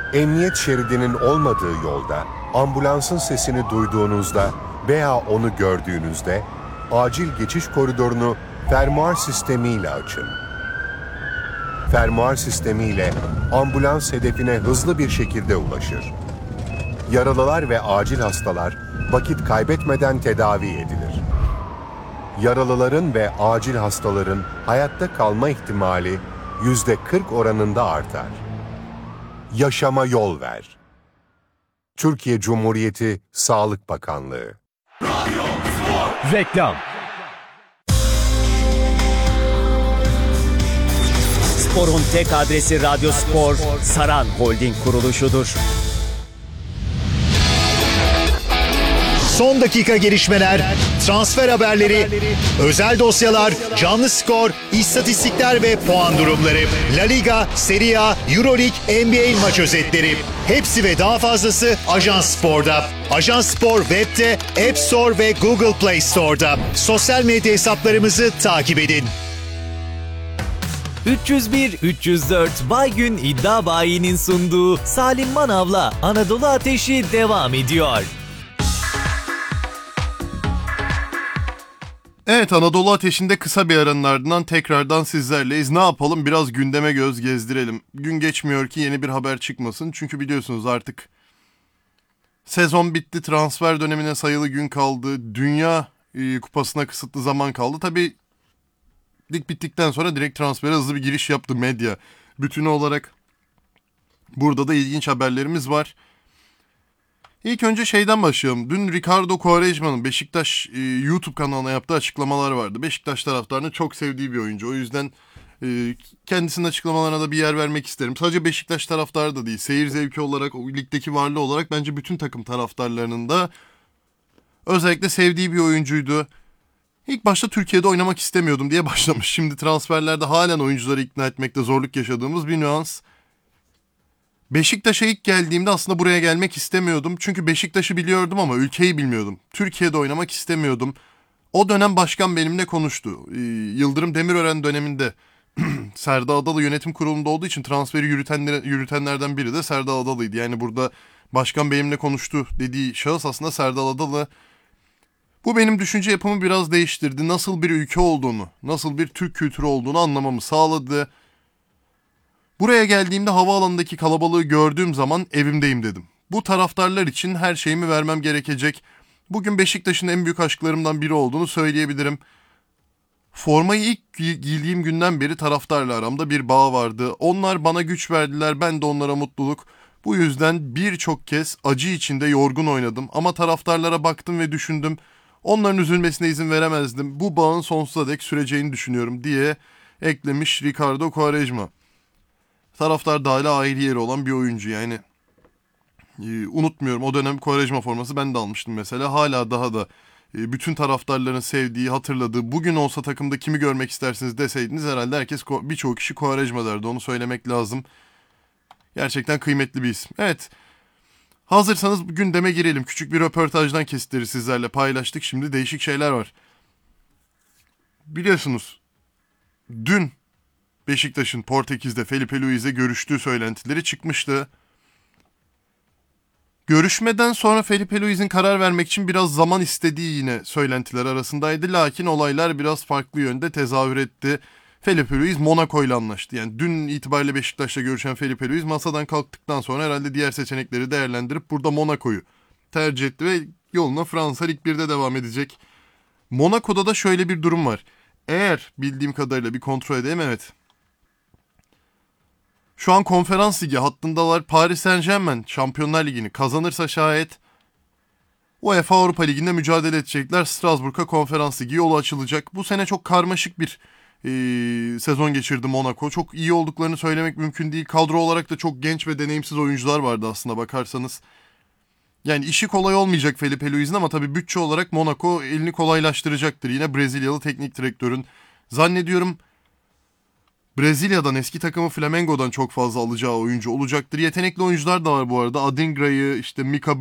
Emniyet şeridinin olmadığı yolda ambulansın sesini duyduğunuzda veya onu gördüğünüzde acil geçiş koridorunu fermuar sistemiyle açın. Fermuar sistemiyle ambulans hedefine hızlı bir şekilde ulaşır. Yaralılar ve acil hastalar vakit kaybetmeden tedavi edilir. Yaralıların ve acil hastaların hayatta kalma ihtimali %40 oranında artar. Yaşama yol ver. Türkiye Cumhuriyeti Sağlık Bakanlığı. Reklam. Spor'un tek adresi Radyo Spor, Saran Holding kuruluşudur. Son dakika gelişmeler, transfer haberleri, özel dosyalar, canlı skor, istatistikler ve puan durumları, La Liga, Serie A, Euroleague, NBA maç özetleri. Hepsi ve daha fazlası Ajans Spor'da. Ajans Spor web'de, App Store ve Google Play Store'da. Sosyal medya hesaplarımızı takip edin. 301-304 Baygün İddia Bayi'nin sunduğu Salim Manav'la Anadolu Ateşi devam ediyor. Evet, Anadolu Ateşi'nde kısa bir aranın ardından tekrardan sizlerleyiz. Ne yapalım? Biraz gündeme göz gezdirelim. Gün geçmiyor ki yeni bir haber çıkmasın. Çünkü biliyorsunuz artık sezon bitti. Transfer dönemine sayılı gün kaldı. Dünya Kupası'na kısıtlı zaman kaldı. Tabii lig bittikten sonra direkt transfere hızlı bir giriş yaptı medya bütünü olarak. Burada da ilginç haberlerimiz var. İlk önce şeyden başlayalım. Dün Ricardo Quaresma'nın Beşiktaş YouTube kanalına yaptığı açıklamalar vardı. Beşiktaş taraftarının çok sevdiği bir oyuncu. O yüzden kendisinin açıklamalarına da bir yer vermek isterim. Sadece Beşiktaş taraftarı da değil. Seyir zevki olarak, o ligdeki varlığı olarak bence bütün takım taraftarlarının da özellikle sevdiği bir oyuncuydu. İlk başta Türkiye'de oynamak istemiyordum diye başlamış. Şimdi transferlerde halen oyuncuları ikna etmekte zorluk yaşadığımız bir nüans. Beşiktaş'a ilk geldiğimde aslında buraya gelmek istemiyordum. Çünkü Beşiktaş'ı biliyordum ama ülkeyi bilmiyordum. Türkiye'de oynamak istemiyordum. O dönem başkan benimle konuştu. Yıldırım Demirören döneminde Serdar Adalı yönetim kurulunda olduğu için transferi yürütenlerden biri de Serdar Adalı'ydı. Yani burada başkan benimle konuştu dediği şahıs aslında Serdar Adalı. Bu benim düşünce yapımı biraz değiştirdi. Nasıl bir ülke olduğunu, nasıl bir Türk kültürü olduğunu anlamamı sağladı. Buraya geldiğimde havaalanındaki kalabalığı gördüğüm zaman evimdeyim dedim. Bu taraftarlar için her şeyimi vermem gerekecek. Bugün Beşiktaş'ın en büyük aşklarımdan biri olduğunu söyleyebilirim. Formayı ilk giydiğim günden beri taraftarla aramda bir bağ vardı. Onlar bana güç verdiler, ben de onlara mutluluk. Bu yüzden birçok kez acı içinde yorgun oynadım ama taraftarlara baktım ve düşündüm. Onların üzülmesine izin veremezdim. Bu bağın sonsuza dek süreceğini düşünüyorum diye eklemiş Ricardo Quaresma. Taraftar da hala ayrı yeri olan bir oyuncu yani. Unutmuyorum, o dönem Quaresma forması ben de almıştım mesela. Hala daha da bütün taraftarların sevdiği, hatırladığı, bugün olsa takımda kimi görmek istersiniz deseydiniz herhalde herkes, birçok kişi Quaresma derdi, onu söylemek lazım. Gerçekten kıymetli bir isim. Evet, hazırsanız gündeme girelim. Küçük bir röportajdan kesitleri sizlerle paylaştık. Şimdi değişik şeyler var. Biliyorsunuz dün Beşiktaş'ın Portekiz'de Felipe Luiz'le görüştüğü söylentileri çıkmıştı. Görüşmeden sonra Felipe Luiz'in karar vermek için biraz zaman istediği yine söylentiler arasındaydı. Lakin olaylar biraz farklı yönde tezahür etti. Felipe Luiz Monaco ile anlaştı. Yani dün itibariyle Beşiktaş'la görüşen Felipe Luiz masadan kalktıktan sonra herhalde diğer seçenekleri değerlendirip burada Monaco'yu tercih etti ve yoluna Fransa Lig 1'de devam edecek. Monaco'da da şöyle bir durum var. Eğer bildiğim kadarıyla bir kontrol edeyim, evet. Şu an Konferans Ligi hattındalar. Paris Saint-Germain Şampiyonlar Ligi'ni kazanırsa şayet UEFA Avrupa Ligi'nde mücadele edecekler. Strasbourg'a Konferans Ligi yolu açılacak. Bu sene çok karmaşık bir sezon geçirdi Monaco. Çok iyi olduklarını söylemek mümkün değil. Kadro olarak da çok genç ve deneyimsiz oyuncular vardı aslında bakarsanız. Yani işi kolay olmayacak Felipe Luiz'in ama tabii bütçe olarak Monaco elini kolaylaştıracaktır. Yine Brezilyalı teknik direktörün. Zannediyorum Brezilya'dan, eski takımı Flamengo'dan çok fazla alacağı oyuncu olacaktır. Yetenekli oyuncular da var bu arada. Adingra'yı, işte Mika